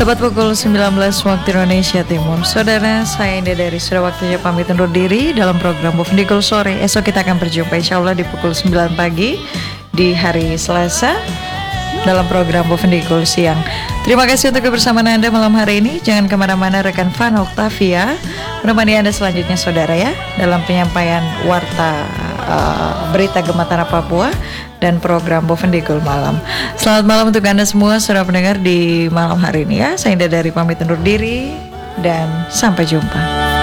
Tepat pukul 19 waktu Indonesia Timur. Saudara, saya Indah dari sudah waktunya pamit undur diri dalam program Bovendikul Sore. Esok kita akan berjumpa insya Allah di pukul 9 pagi di hari Selasa dalam program Bovendikul Siang. Terima kasih untuk kebersamaan Anda malam hari ini. Jangan kemana-mana, rekan Fana Octavia menemani Anda selanjutnya saudara ya, dalam penyampaian warta berita Gematara Papua dan program Bovendikul Malam. Selamat malam untuk Anda semua saudara pendengar di malam hari ini ya. Saya Indah dari pamit undur diri dan sampai jumpa.